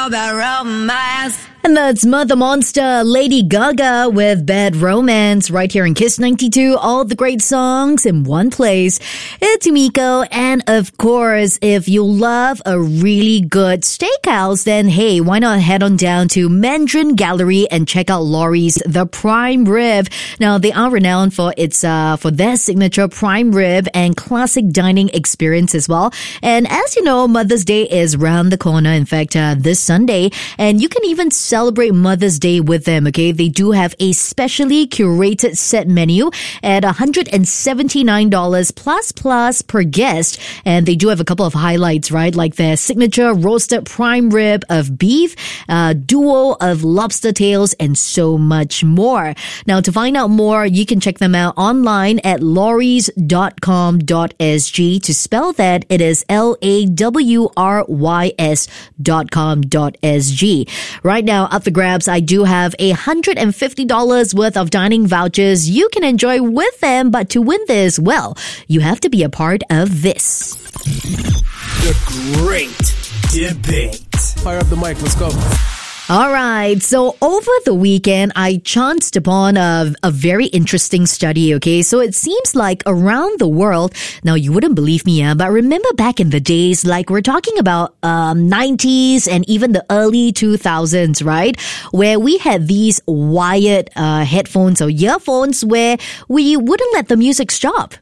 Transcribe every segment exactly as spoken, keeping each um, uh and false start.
all about romance. And that's Mother Monster, Lady Gaga with Bad Romance right here in Kiss ninety-two. All the great songs in one place. It's Yumiko. And of course, if you love a really good steakhouse, then hey, why not head on down to Mandarin Gallery and check out Laurie's The Prime Rib. Now, they are renowned for its, uh, for their signature prime rib and classic dining experience as well. And as you know, Mother's Day is round the corner. In fact, uh, this Sunday. And you can even celebrate Mother's Day with them, okay? They do have a specially curated set menu at one hundred seventy-nine dollars plus plus per guest. And they do have a couple of highlights, right? Like their signature roasted prime rib of beef, uh, duo of lobster tails, and so much more. Now, to find out more, you can check them out online at lauries dot com dot s g. To spell that, it is L A W R Y S dot com dot s g. Right now, up for grabs, I do have a one hundred fifty dollars worth of dining vouchers you can enjoy with them. But to win this, well, you have to be a part of this. The Great Debate. Fire up the mic, let's go. All right. So over the weekend, I chanced upon a, a very interesting study, okay? So it seems like around the world, now you wouldn't believe me, uh, but remember back in the days, like we're talking about um, nineties and even the early two thousands, right? Where we had these wired uh, headphones or earphones where we wouldn't let the music stop.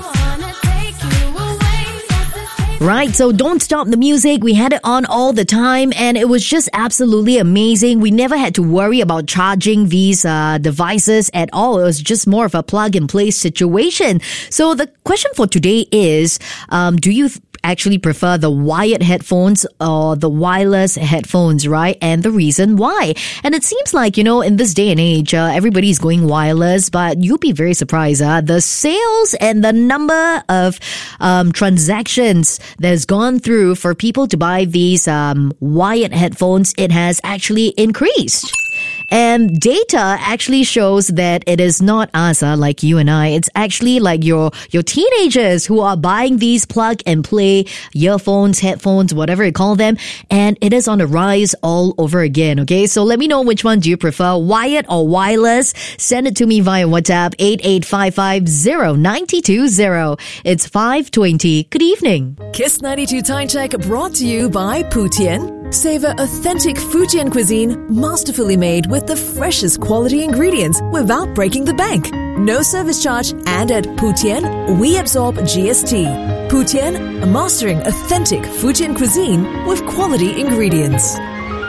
Right, so don't stop the music. We had it on all the time and it was just absolutely amazing. We never had to worry about charging these uh, devices at all. It was just more of a plug and play situation. So the question for today is, um, do you th- actually prefer the wired headphones or the wireless headphones, right? And the reason why. And it seems like, you know, in this day and age, uh, everybody's going wireless, but you'll be very surprised. Uh, the sales and the number of um, transactions that has gone through for people to buy these um, wired headphones, it has actually increased. And data actually shows that it is not us, uh, like you and I. It's actually like your your teenagers who are buying these plug and play earphones, headphones, whatever you call them. And it is on the rise all over again, okay? So let me know which one do you prefer, wired or wireless. Send it to me via WhatsApp, eight eight five five zero nine two zero. It's five twenty. Good evening. Kiss ninety-two Time Check brought to you by Putian. Savor authentic Fujian cuisine, masterfully made with the freshest quality ingredients without breaking the bank. No service charge, and at Putian, we absorb G S T. Putian, mastering authentic Fujian cuisine with quality ingredients.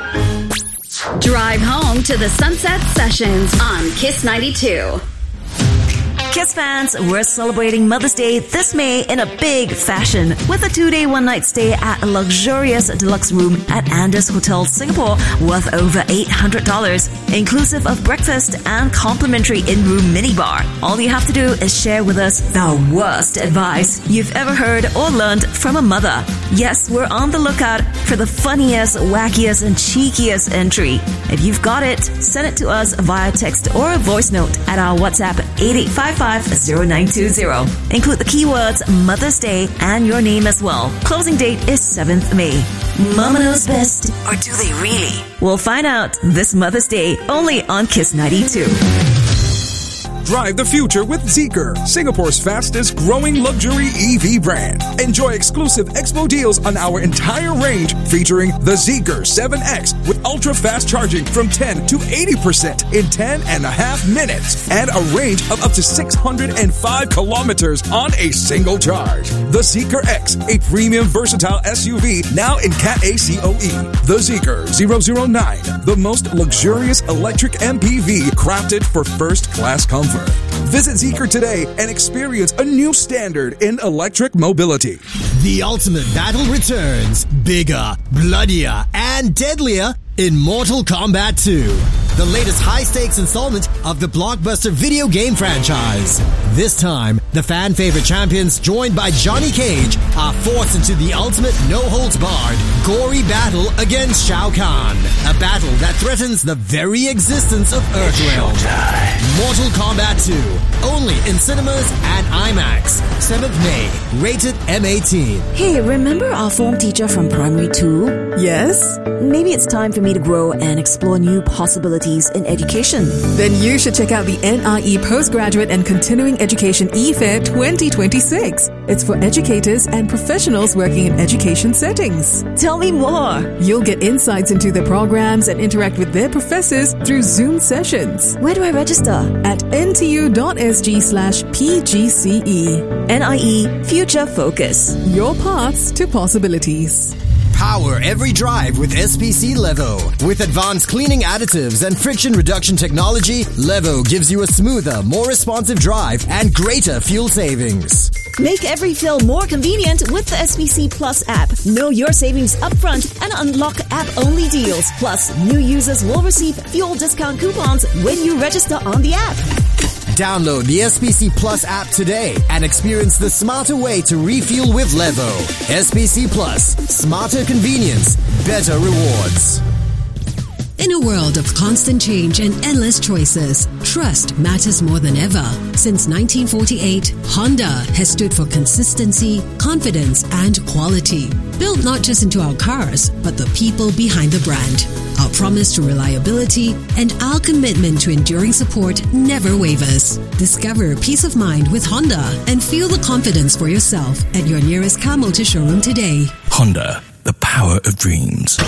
Drive home to the Sunset Sessions on Kiss ninety-two. Kiss fans, we're celebrating Mother's Day this May in a big fashion with a two-day, one-night stay at a luxurious deluxe room at Andaz Hotel Singapore worth over eight hundred dollars, inclusive of breakfast and complimentary in-room minibar. All you have to do is share with us the worst advice you've ever heard or learned from a mother. Yes, we're on the lookout for the funniest, wackiest, and cheekiest entry. If you've got it, send it to us via text or a voice note at our WhatsApp eight eight five five zero nine two zero. Include the keywords Mother's Day and your name as well. Closing date is seventh of May. Mama knows best, or do they really? We'll find out this Mother's Day only on Kiss ninety-two. Drive the future with Zeekr, Singapore's fastest growing luxury E V brand. Enjoy exclusive expo deals on our entire range featuring the Zeekr seven X with ultra fast charging from ten to eighty percent in ten and a half minutes and a range of up to six hundred five kilometers on a single charge. The Zeekr X, a premium versatile S U V now in Cat A C O E. The Zeekr zero zero nine, the most luxurious electric M P V crafted for first class comfort. Visit Zeekr today and experience a new standard in electric mobility. The ultimate battle returns, bigger, bloodier, and deadlier in Mortal Kombat two. the latest high-stakes installment of the blockbuster video game franchise. This time, the fan-favorite champions, joined by Johnny Cage, are forced into the ultimate no-holds-barred, gory battle against Shao Kahn. A battle that threatens the very existence of Earthrealm. Mortal Kombat two, only in cinemas and IMAX. seventh of May, rated M eighteen. Hey, remember our form teacher from primary two? Yes? Maybe it's time for me to grow and explore new possibilities in education. Then you should check out the N I E Postgraduate and Continuing Education E-Fair twenty twenty-six. It's for educators and professionals working in education settings. Tell me more. You'll get insights into their programs and interact with their professors through Zoom sessions. Where do I register? At ntu.sg slash pgce. N I E Future Focus. Your paths to possibilities. Power every drive with S P C Levo. With advanced cleaning additives and friction reduction technology, Levo gives you a smoother, more responsive drive and greater fuel savings. Make every fill more convenient with the S P C Plus app. Know your savings upfront and unlock app-only deals. Plus, new users will receive fuel discount coupons when you register on the app. Download the S P C Plus app today and experience the smarter way to refuel with Levo. S P C Plus. Smarter convenience. Better rewards. In a world of constant change and endless choices, trust matters more than ever. Since nineteen forty-eight, Honda has stood for consistency, confidence, and quality. Built not just into our cars, but the people behind the brand. Our promise to reliability and our commitment to enduring support never wavers. Discover peace of mind with Honda and feel the confidence for yourself at your nearest car motor showroom today. Honda, the power of dreams.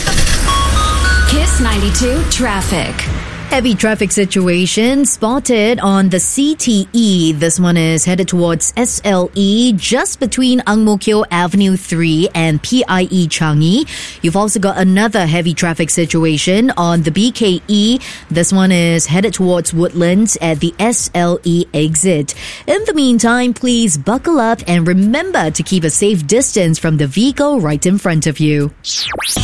Kiss ninety-two traffic. Heavy traffic situation spotted on the C T E. This one is headed towards S L E, just between Ang Mo Kio Avenue three and P I E Changi. You've also got another heavy traffic situation on the B K E. This one is headed towards Woodlands at the S L E exit. In the meantime, please buckle up and remember to keep a safe distance from the vehicle right in front of you.